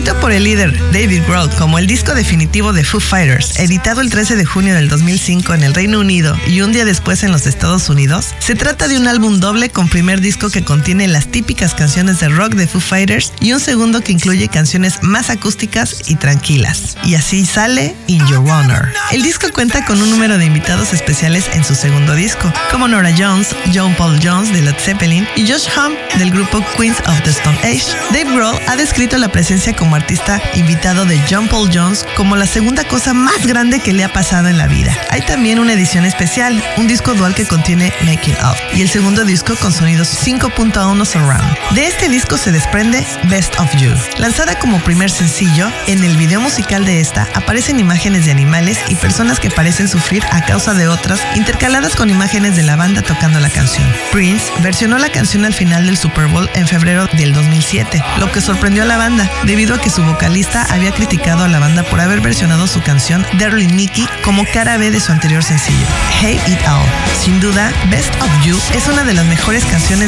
Descrito por el líder David Grohl como el disco definitivo de Foo Fighters, editado el 13 de junio del 2005 en el Reino Unido y un día después en los Estados Unidos, se trata de un álbum doble con primer disco que contiene las típicas canciones de rock de Foo Fighters y un segundo que incluye canciones más acústicas y tranquilas. Y así sale In Your Honor. El disco cuenta con un número de invitados especiales en su segundo disco, como Norah Jones, John Paul Jones de Led Zeppelin y Josh Homme del grupo Queens of the Stone Age. Dave Grohl ha descrito la presencia como artista invitado de John Paul Jones como la segunda cosa más grande que le ha pasado en la vida. Hay también una edición especial, un disco dual que contiene Making Of y el segundo disco con sonidos 5.1 surround. De este disco se desprende Best of You. Lanzada como primer sencillo, en el video musical de esta aparecen imágenes de animales y personas que parecen sufrir a causa de otras, intercaladas con imágenes de la banda tocando la canción. Prince versionó la canción al final del Super Bowl en febrero del 2007, lo que sorprendió a la banda, debido a que su vocalista había criticado a la banda por haber versionado su canción Dirty Nikki como cara B de su anterior sencillo, Hey It All. Sin duda, Best of You es una de las mejores canciones